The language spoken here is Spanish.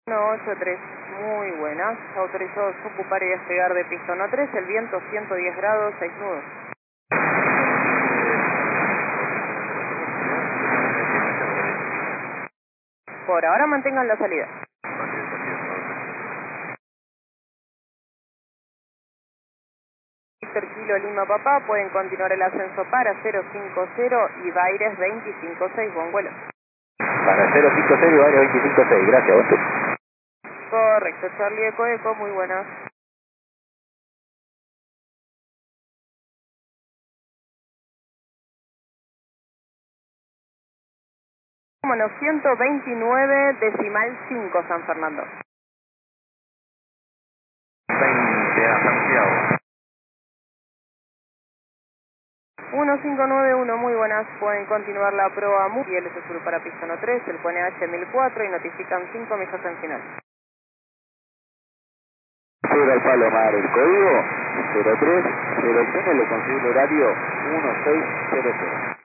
183, muy buenas. Autorizó ocupar y despegar de pista 13, el viento 110 grados, 6 nudos. Por ahora mantengan la salida. Víctor Kilo Lima Papá, pueden continuar el ascenso para 050 y Baires 256, buen vuelo. Para 050 y Baires 256, gracias, buen tour. Correcto, Charlie Eco Eco, muy buenas. Bueno, 129,5 San Fernando. 20 a Santiago. 1591, muy buenas. Pueden continuar la prueba MU y el sur para pista 13, el QNH 1004 y notifican 5 millas en final. Sur al Palomar, el código 03, 01, le consigue el horario 1600.